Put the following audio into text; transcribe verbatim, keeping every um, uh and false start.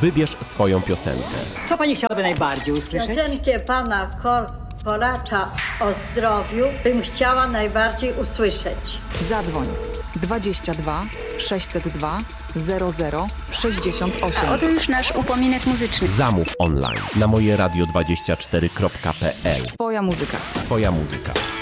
Wybierz swoją piosenkę. Co pani chciałaby najbardziej usłyszeć? Piosenkę pana Kor- Koracza o zdrowiu bym chciała najbardziej usłyszeć. Zadzwoń dwadzieścia dwa sześćset dwa zero zero sześćdziesiąt osiem. A oto już nasz upominek muzyczny. Zamów online na moje radio dwadzieścia cztery kropka p l. Twoja muzyka. Twoja muzyka.